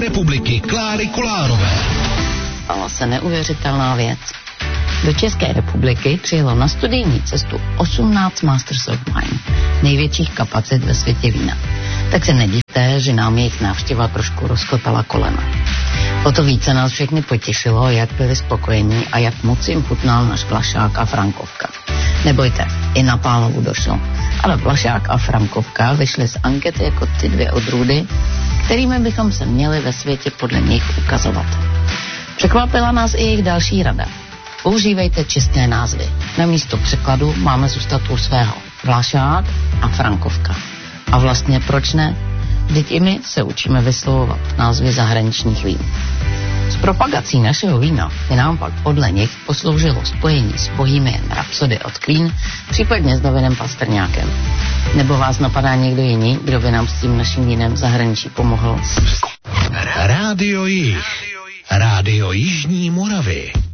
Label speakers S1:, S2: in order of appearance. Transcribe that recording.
S1: republiky Kláry Kolárové.
S2: Stala se neuvěřitelná věc. Do České republiky přijelo na studijní cestu 18 Masters of Wine, největších kapacit ve světě vína. Tak se nedivte, že nám jejich návštěva trošku rozkotala kolena. O to více nás všechny potěšilo, jak byli spokojení a jak moc jim chutnal náš Vlašák a Frankovka. Nebojte, i na Pálovu došlo. Ale Vlašák a Frankovka vyšly z ankety jako ty dvě odrůdy, kterými bychom se měli ve světě podle nich ukazovat. Překvapila nás i jejich další rada. Používejte české názvy. Na místo překladu máme zůstat u svého. Vlašák a Frankovka. A vlastně proč ne? Vždyť i my se učíme vyslovovat názvy zahraničních vín. S propagací našeho vína by nám pak podle nich posloužilo spojení s Bohemian Rhapsody od Queen, případně s Davidem Pastrňákem. Nebo vás napadá někdo jiný, kdo by nám s tím naším vínem v zahraničí pomohl?
S1: Rádio Jih. Rádio Jižní Moravy.